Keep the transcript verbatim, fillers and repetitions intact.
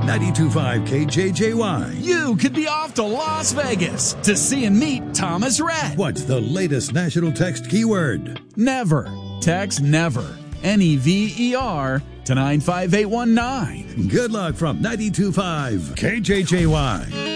ninety-two point five K J J Y. You could be off to Las Vegas to see and meet Thomas Rhett. What's the latest national text keyword? Never. Text NEVER. N E V E R to nine five eight one nine. Good luck from ninety-two point five K J J Y.